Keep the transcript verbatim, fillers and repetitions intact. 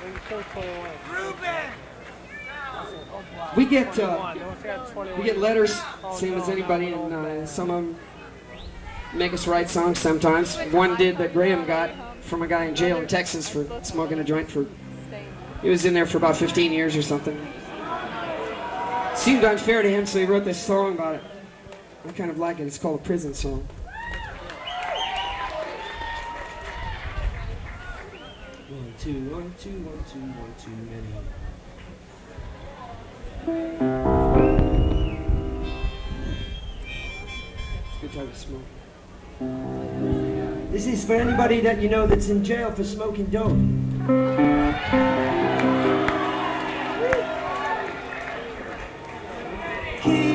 We get uh, we get letters, same as anybody, and uh, some of them make us write songs sometimes. One did that Graham got from a guy in jail in Texas for smoking a joint for, he was in there for about fifteen years or something. Seemed unfair to him, so he wrote this song about it. I kind of like it. It's called a prison song. One, two, one, two, one, two, one, two, many. It's a good time to smoke. This is for anybody that you know that's in jail for smoking dope. Keep